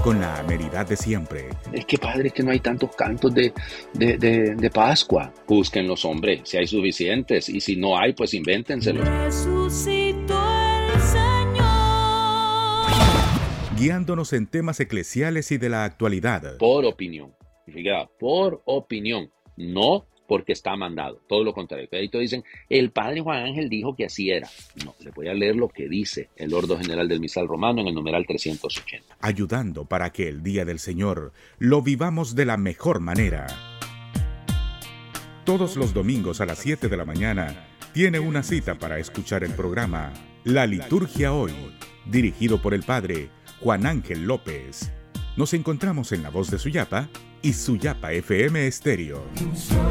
con la amenidad de siempre. Es que padre, es que no hay tantos cantos de Pascua. Búsquenlos, hombre, si hay suficientes. Y si no hay, pues invéntenselos. Resucitó el Señor. Guiándonos en temas eclesiales y de la actualidad. Por opinión. Fíjate, por opinión. No porque está mandado. Todo lo contrario. Ahí te dicen, el padre Juan Ángel dijo que así era. No, le voy a leer lo que dice el Ordo General del Misal Romano en el numeral 380. Ayudando para que el día del Señor lo vivamos de la mejor manera. Todos los domingos a las 7 de la mañana tiene una cita para escuchar el programa La Liturgia Hoy, dirigido por el padre Juan Ángel López. Nos encontramos en La Voz de Suyapa y Suyapa FM Estéreo.